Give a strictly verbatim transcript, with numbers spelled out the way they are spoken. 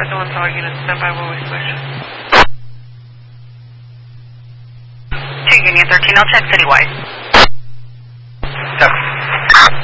Bristol one Tower unit, stand by while we switch. two Union thirteen, I'll check citywide. Seven.